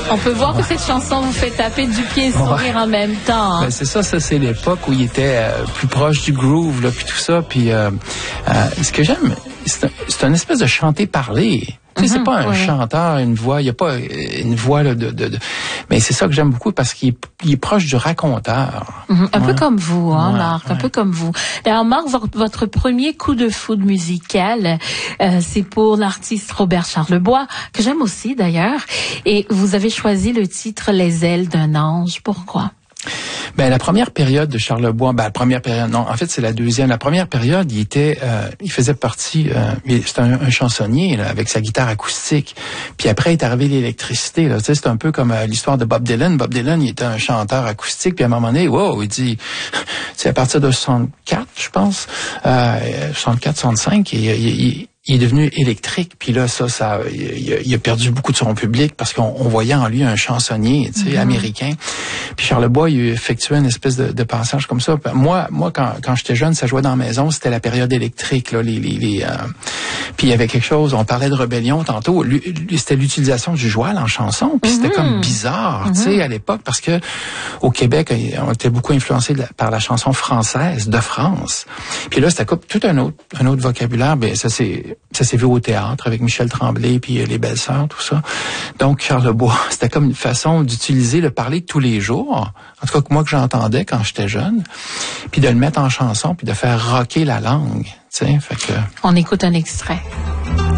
On peut voir que cette chanson vous fait taper du pied et sourire en même temps. Hein? Ben, c'est ça, c'est l'époque où il était plus proche du groove, là, puis tout ça. Puis ce que j'aime, c'est une espèce de chanter-parler. Tu sais, c'est pas un chanteur, une voix, il y a pas une voix là, mais c'est ça que j'aime beaucoup parce qu'il est proche du raconteur. Un peu comme vous, hein, Marc, un peu comme vous. Alors, Marc, votre premier coup de foudre musical, c'est pour l'artiste Robert Charlebois, que j'aime aussi d'ailleurs, et vous avez choisi le titre Les ailes d'un ange. Pourquoi? Ben la première période de Charlebois, la première période, non, en fait c'est la deuxième. La première période, il faisait partie, c'était un chansonnier là, avec sa guitare acoustique. Puis après est arrivé l'électricité. Là, tu sais, c'est un peu comme l'histoire de Bob Dylan. Bob Dylan, il était un chanteur acoustique. Puis à un moment donné, wow, il dit, c'est à partir de 64, je pense, 64, 65, il est devenu électrique, puis là, il a perdu beaucoup de son public parce qu'on voyait en lui un chansonnier, tu sais, américain. Puis Charlebois, il effectuait une espèce de passage comme ça. Moi, quand j'étais jeune, ça jouait dans la maison, c'était la période électrique, là, puis il y avait quelque chose, on parlait de rébellion tantôt, lui, c'était l'utilisation du joual en chanson, puis c'était comme bizarre, tu sais, à l'époque, parce que au Québec, on était beaucoup influencé par la chanson française de France. Puis là, c'était tout un autre vocabulaire, ben ça s'est vu au théâtre avec Michel Tremblay puis les Belles-Sœurs, tout ça. Donc Charlebois, c'était comme une façon d'utiliser le parler de tous les jours, en tout cas que moi que j'entendais quand j'étais jeune, puis de le mettre en chanson puis de faire rocker la langue, tu sais, fait que on écoute un extrait.